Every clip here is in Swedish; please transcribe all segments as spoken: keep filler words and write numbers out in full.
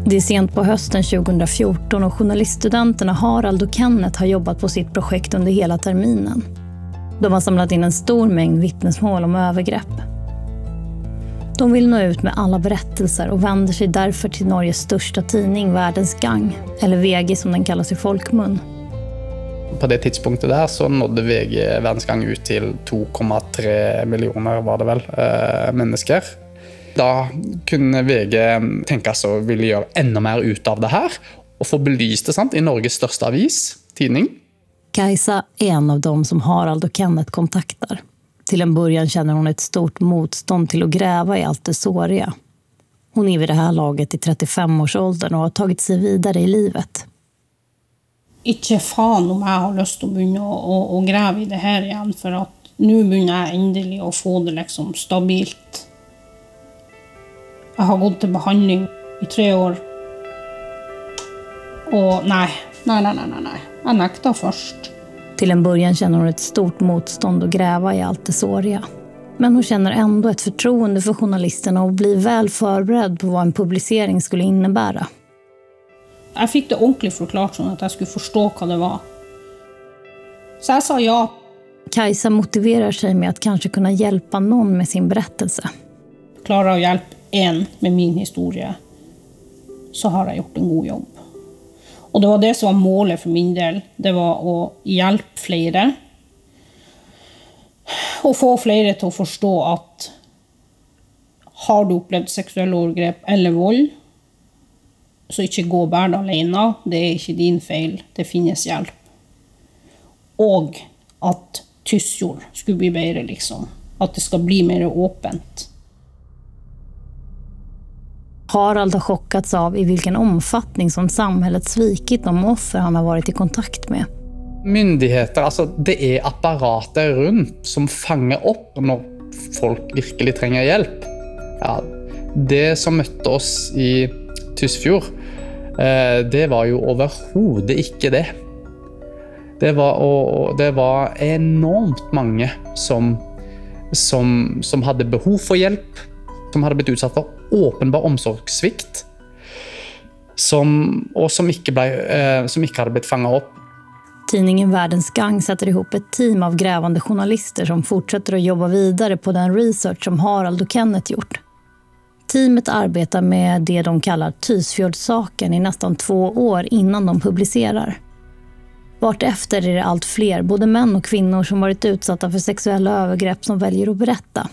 Det är sent på hösten tjugohundrafjorton och journaliststudenterna Harald och Kenneth har jobbat på sitt projekt under hela terminen. De har samlat in en stor mängd vittnesmål om övergrepp. De vill nå ut med alla berättelser och vänder sig därför till Norges största tidning Verdens Gang, eller V G som den kallas i folkmun. På det tidspunktet där så nådde V G Verdens Gang ut till två komma tre miljoner var det väl, äh, människor. Då kunde V G tänka sig att vilja göra ännu mer ut av det här och få belyst det sant, i Norges största avis, tidning. Kajsa är en av dem som Harald och Kenneth kontaktar. Till en början känner hon ett stort motstånd till att gräva i allt det såriga. Hon är vid det här laget i trettiofem-årsåldern och har tagit sig vidare i livet. Ikke fan om jag har lust att börja och, och gräva i det här igen, för att nu börjar jag ändelig att få det liksom stabilt. Jag har gått till behandling i tre år. Och nej, nej, nej, nej, nej. Jag nektar först. Till en början känner hon ett stort motstånd att gräva i allt det såriga. Men hon känner ändå ett förtroende för journalisterna och blir väl förberedd på vad en publicering skulle innebära. Jag fick det ordentligt förklarat så att jag skulle förstå vad det var. Så jag sa ja. Kajsa motiverar sig med att kanske kunna hjälpa någon med sin berättelse. Klarar att hjälpa en med min historia så har jag gjort en god jobb. Och det var det som var målet för min del. Det var att hjälpa flera. Och få flera till att förstå att har du upplevt sexuella övergrepp eller våld, så inte gå bara alene. Det är inte din fel. Det finns hjälp. Och att Tysfjord skulle bli bättre liksom. Att det ska bli mer öppet. Harald har chockats av i vilken omfattning som samhället svikit de offer han har varit i kontakt med. Myndigheter, alltså det är apparater runt som fångar upp när folk verkligen tränger hjälp. Ja, det som mötte oss i Tysfjord, det var ju överhuvud inte det. Det var, och det var enormt många som, som, som hade behov för hjälp, som hade blivit utsatta för åpenbar omsorgssvikt, som, och som inte, ble, eh, som inte hade blivit fångat upp. Tidningen Verdens Gang sätter ihop ett team av grävande journalister som fortsätter att jobba vidare på den research som Harald och Kenneth gjort. Teamet arbetar med det de kallar Tysfjordsaken i nästan två år innan de publicerar. Vartefter är det allt fler, både män och kvinnor, som varit utsatta för sexuella övergrepp som väljer att berätta.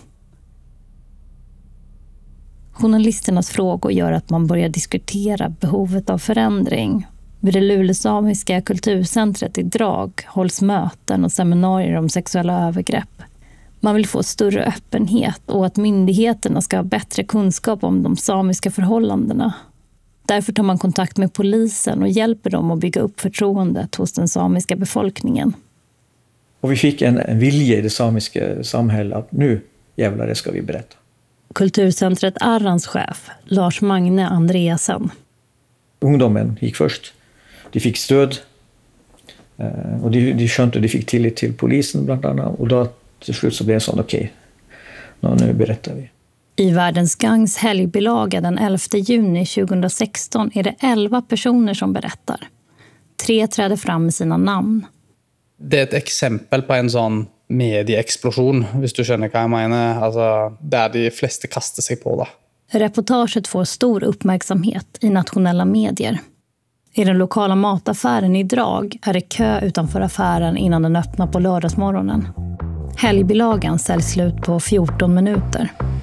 Journalisternas frågor gör att man börjar diskutera behovet av förändring. Vid det Lulesamiska kulturcentret i Drag hålls möten och seminarier om sexuella övergrepp. Man vill få större öppenhet och att myndigheterna ska ha bättre kunskap om de samiska förhållandena. Därför tar man kontakt med polisen och hjälper dem att bygga upp förtroendet hos den samiska befolkningen. Och vi fick en, en vilja i det samiska samhället att nu jävlar det ska vi berätta. Kulturcentret Arrans chef, Lars Magne Andreasen. Ungdomen gick först. De fick stöd. Och de, de skönte, de fick tillit till polisen bland annat. Och då till slut så blev det sån, okej, okay, nu berättar vi. I Verdens Gangs helgbilaga den elfte juni tjugohundrasexton är det elva personer som berättar. Tre träder fram med sina namn. Det är ett exempel på en sån medieexplosion, hvis du skjønner hva jeg mener, alltså där de flesta kastar sig på det. Reportaget får stor uppmärksamhet i nationella medier. I den lokala mataffären i Drag är det kö utanför affären innan den öppnar på lördagsmorgonen. Helgbilagan säljs slut på fjorton minuter.